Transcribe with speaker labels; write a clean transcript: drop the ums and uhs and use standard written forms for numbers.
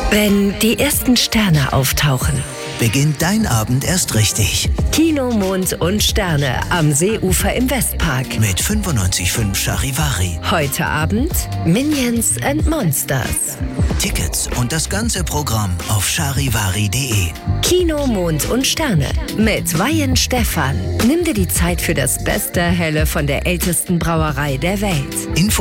Speaker 1: Wenn die ersten Sterne auftauchen,
Speaker 2: beginnt dein Abend erst richtig.
Speaker 1: Kino, Mond und Sterne am Seeufer im Westpark.
Speaker 2: Mit 95,5 Charivari.
Speaker 1: Heute Abend Minions and Monsters.
Speaker 2: Tickets und das ganze Programm auf charivari.de.
Speaker 1: Kino, Mond und Sterne mit Weihen Stephan. Nimm dir die Zeit für das beste Helle von der ältesten Brauerei der Welt.